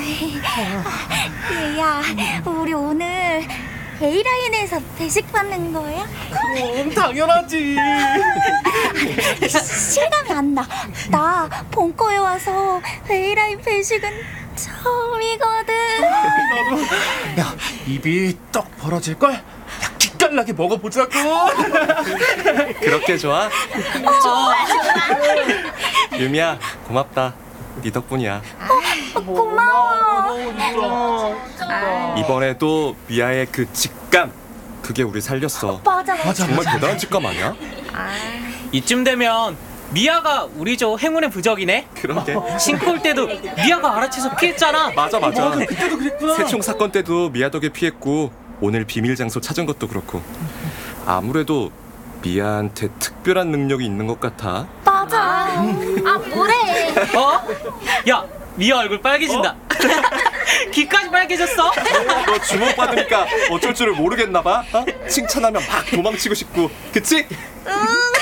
얘야, 우리 오늘 A라인에서 배식 받는 거야? 그럼 당연하지. 실감이 안 나. 나 본거에 와서 A라인 배식은 처음이거든. 야, 입이 떡 벌어질걸? 야, 기깔나게 먹어보자고. 그렇게 좋아? 유미야, 고맙다. 네 덕분이야. 고마워. 이번에도 미아의 그 직감, 그게 우리 살렸어. 맞아. 정말 대단한 직감 아니야? 이쯤 되면 미아가 우리 조 행운의 부적이네. 그러게. 싱크홀 때도 미아가 알아채서 피했잖아. 맞아. 그때도 그랬구나. 세총 사건 때도 미아 덕에 피했고, 오늘 비밀 장소 찾은 것도 그렇고. 아무래도 미아한테 특별한 능력이 있는 것 같아. 맞아. 뭐래? 어? 야, 미아 얼굴 빨개진다. 귀까지 빨개졌어. 너 주목받으니까 어쩔 줄을 모르겠나 봐. 칭찬하면 막 도망치고 싶고, 그치? 응.